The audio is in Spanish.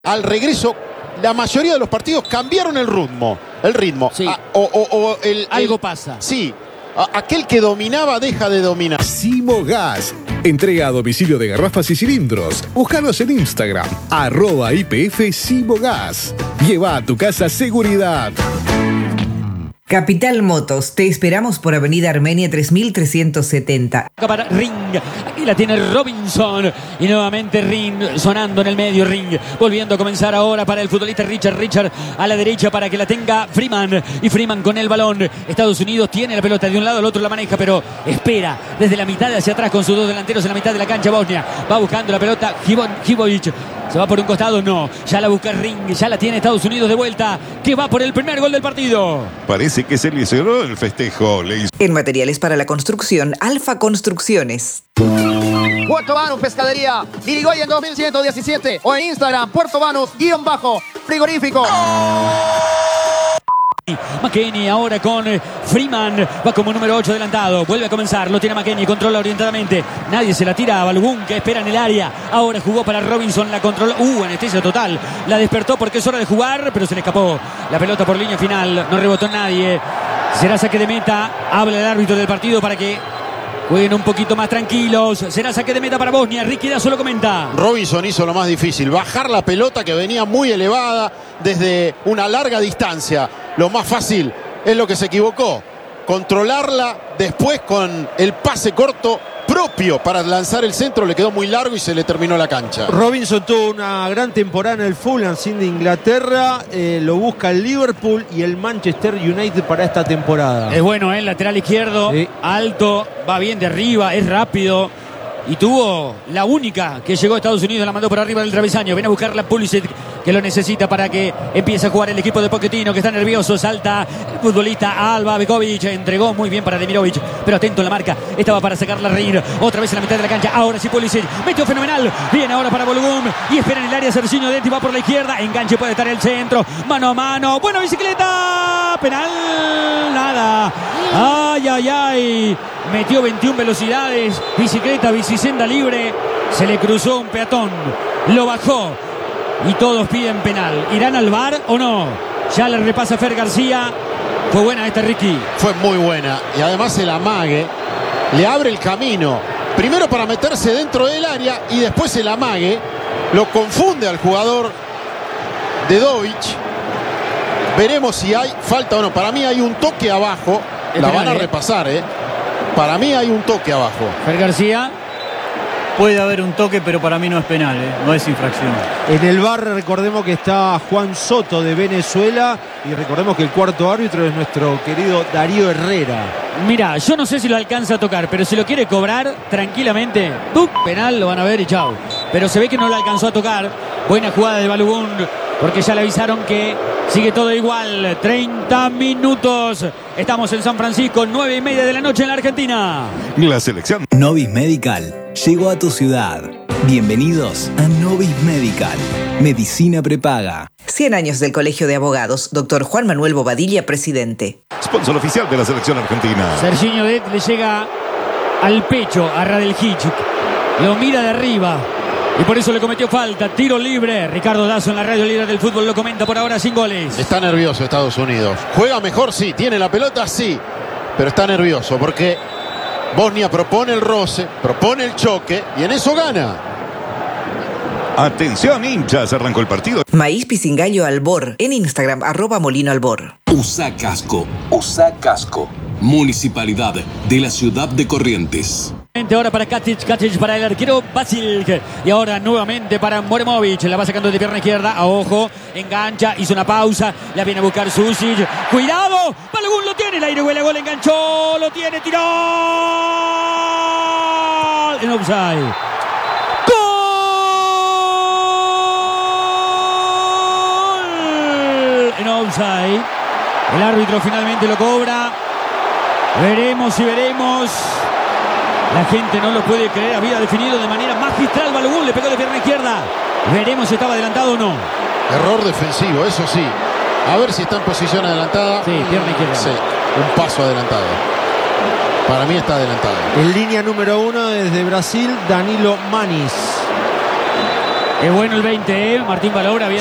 Al regreso, la mayoría de los partidos cambiaron el ritmo. Sí. Algo pasa. Sí. Aquel que dominaba deja de dominar. Simogas. Entrega a domicilio de garrafas y cilindros. Búscanos en Instagram, @IPF Simogas. Lleva a tu casa seguridad. Capital Motos, te esperamos por Avenida Armenia 3370. Para Ring, aquí la tiene Robinson y nuevamente Ring sonando en el medio. Ring volviendo a comenzar ahora para el futbolista Richard a la derecha para que la tenga Freeman, y Freeman con el balón. Estados Unidos tiene la pelota de un lado, al otro la maneja, pero espera desde la mitad hacia atrás con sus dos delanteros en la mitad de la cancha. Bosnia va buscando la pelota. Hibovic se va por un costado, no, ya la busca Ring, ya la tiene Estados Unidos de vuelta, que va por el primer gol del partido. Parece que se le cerró el festejo. En materiales para la construcción, Alfa Construcciones. Puerto Banús Pescadería, Irigoyen 2117 o en Instagram, Puerto Banús_frigorífico. McKennie ahora con Freeman, va como número 8 adelantado, vuelve a comenzar, lo tiene McKennie, controla orientadamente, nadie se la tira a Balogun, que espera en el área, ahora jugó para Robinson, la controla, anestesia total, la despertó porque es hora de jugar, pero se le escapó la pelota por línea final, no rebotó nadie, será saque de meta, habla el árbitro del partido para que jueguen un poquito más tranquilos. Será saque de meta para Bosnia. Ricky Dazo lo comenta. Robinson hizo lo más difícil, bajar la pelota que venía muy elevada desde una larga distancia. Lo más fácil es lo que se equivocó. Controlarla después con el pase corto propio para lanzar el centro, le quedó muy largo y se le terminó la cancha. Robinson tuvo una gran temporada en el Fulham de Inglaterra, lo busca el Liverpool y el Manchester United para esta temporada. Es bueno, el lateral izquierdo, sí. Alto, va bien de arriba, es rápido. Y tuvo la única que llegó a Estados Unidos, la mandó por arriba del travesaño. Viene a buscar la Pulisic, que lo necesita para que empiece a jugar el equipo de Pochettino, que está nervioso. Salta el futbolista Alba Begovic, entregó muy bien para Demirovic, pero atento en la marca, estaba para sacarla a reír. Otra vez en la mitad de la cancha, ahora sí Pulisic, metió fenomenal. Viene ahora para Balogun y espera en el área Serginho Detti, va por la izquierda, enganche, puede estar el centro, mano a mano, buena bicicleta, penal, nada. Ay. Metió 21 velocidades, bicicleta, bicisenda libre, se le cruzó un peatón, lo bajó y todos piden penal. ¿Irán al VAR o no? Ya le repasa Fer García. Fue buena esta, Ricky. Fue muy buena y además el amague le abre el camino, primero para meterse dentro del área y después el amague lo confunde al jugador de Dovic. Veremos si hay falta o no. Para mí hay un toque abajo, la van a repasar, Para mí hay un toque abajo. Fer García. Puede haber un toque, pero para mí no es penal, no es infracción. En el VAR recordemos que está Juan Soto de Venezuela y recordemos que el cuarto árbitro es nuestro querido Darío Herrera. Mira, yo no sé si lo alcanza a tocar, pero si lo quiere cobrar tranquilamente, penal, lo van a ver y chao. Pero se ve que no lo alcanzó a tocar. Buena jugada de Balogun, porque ya le avisaron que sigue todo igual. 30 minutos. Estamos en San Francisco, 9:30 de la noche en la Argentina. La selección Novis Medical llegó a tu ciudad. Bienvenidos a Novis Medical. Medicina prepaga. 100 años del Colegio de Abogados. Dr. Juan Manuel Bobadilla, presidente. sponsor oficial de la selección argentina. Serginho Detti le llega al pecho a Radeljic. Lo mira de arriba y por eso le cometió falta. Tiro libre. Ricardo Dazo en la radio líder del fútbol lo comenta, por ahora sin goles. Está nervioso Estados Unidos. Juega mejor, sí. Tiene la pelota, sí. Pero está nervioso porque Bosnia propone el roce, propone el choque y en eso gana. Atención, hinchas, arrancó el partido. Maíz Pisingallo Albor en Instagram, @Molino Albor. USA Casco. Municipalidad de la ciudad de Corrientes. Ahora para Katic para el arquero Vasilk. Y ahora nuevamente para Moremovic. La va sacando de pierna izquierda. A ojo. Engancha. Hizo una pausa. La viene a buscar Susic. ¡Cuidado! Balogun lo tiene. El aire huele a gol. Enganchó. Lo tiene. Tiró. En offside. ¡Gol! En offside. El árbitro finalmente lo cobra. Veremos y veremos. La gente no lo puede creer, había definido de manera magistral Balogun, le pegó de pierna izquierda. Veremos si estaba adelantado o no. Error defensivo, eso sí. A ver si está en posición adelantada. Sí, pierna izquierda. Sí, un paso adelantado. Para mí está adelantado. En línea número 1 desde Brasil, Danilo Manis. Es bueno el 20, Martín Balobra.